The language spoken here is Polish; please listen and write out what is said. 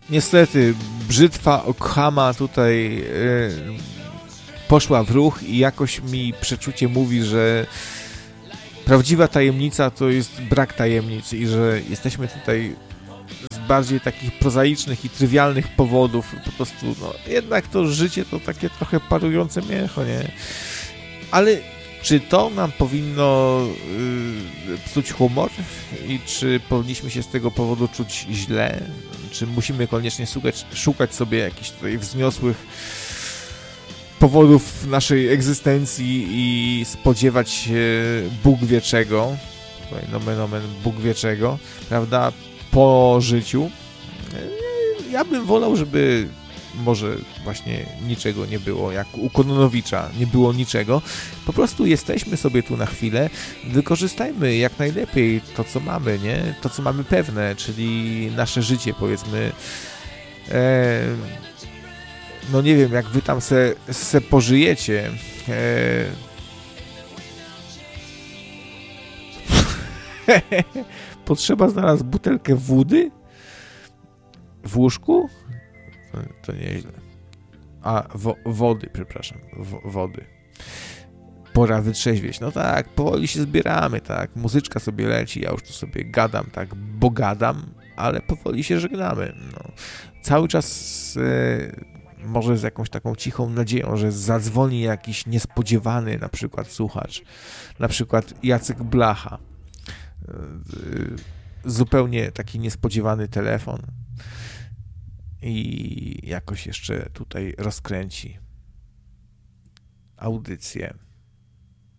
niestety brzytwa Ockhama tutaj poszła w ruch i jakoś mi przeczucie mówi, że prawdziwa tajemnica to jest brak tajemnic i że jesteśmy tutaj z bardziej takich prozaicznych i trywialnych powodów. Po prostu, no, jednak to życie to takie trochę parujące mięcho, nie? Ale czy to nam powinno psuć humor? I czy powinniśmy się z tego powodu czuć źle? Czy musimy koniecznie szukać sobie jakichś tutaj wzniosłych powodów naszej egzystencji i spodziewać się Bóg wie czego, nomen omen Bóg wie czego, prawda, po życiu? Ja bym wolał, żeby może właśnie niczego nie było, jak u Kononowicza nie było niczego. Po prostu jesteśmy sobie tu na chwilę, wykorzystajmy jak najlepiej to, co mamy, nie? To, co mamy pewne, czyli nasze życie, powiedzmy. No nie wiem, jak wy tam se pożyjecie. Potrzeba znalazł butelkę wody w łóżku? To nieźle. Wody, przepraszam. Wody. Pora wytrzeźwieć. No tak, powoli się zbieramy, tak. Muzyczka sobie leci, ja już tu sobie gadam, tak, bo gadam, ale powoli się żegnamy. No. Cały czas może z jakąś taką cichą nadzieją, że zadzwoni jakiś niespodziewany na przykład słuchacz, na przykład Jacek Blacha. Zupełnie taki niespodziewany telefon i jakoś jeszcze tutaj rozkręci audycję.